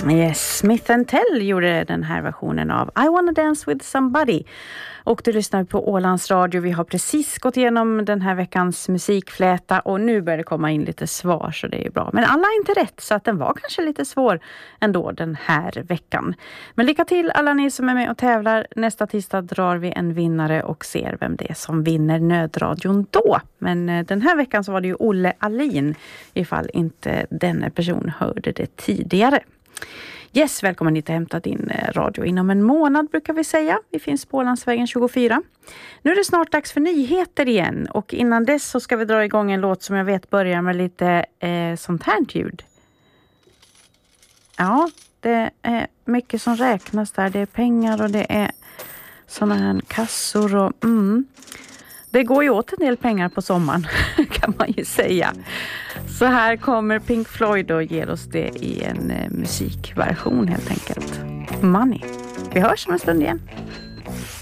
Yes, Smith & Tell gjorde den här versionen av I Wanna Dance With Somebody. Och du lyssnar på Ålands Radio. Vi har precis gått igenom den här veckans musikfläta och nu börjar det komma in lite svar, så det är ju bra. Men alla har inte rätt, så att den var kanske lite svår ändå den här veckan. Men lycka till alla ni som är med och tävlar. Nästa tisdag drar vi en vinnare och ser vem det är som vinner nödradion då. Men den här veckan så var det ju Olle Alin, ifall inte denna person hörde det tidigare. Yes, välkommen hit och hämta din radio inom en månad brukar vi säga. Vi finns på Ålandsvägen 24. Nu är det snart dags för nyheter igen. Och innan dess så ska vi dra igång en låt som jag vet börjar med lite sånt här ljud. Ja, det är mycket som räknas där. Det är pengar och det är såna här kassor och... Det går ju åt en del pengar på sommaren kan man ju säga. Så här kommer Pink Floyd och ger oss det i en musikversion helt enkelt. Money. Vi hörs om en stund igen.